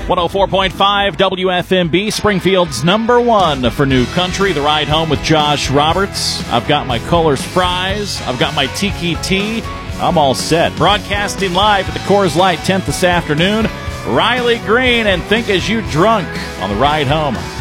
104.5 WFMB, Springfield's number one for new country. The ride home with Josh Roberts. I've got my Culler's fries. I've got my Tiki tea. I'm all set. Broadcasting live at the Coors Light 10th this afternoon. Riley Green and Think As You Drunk on the ride home.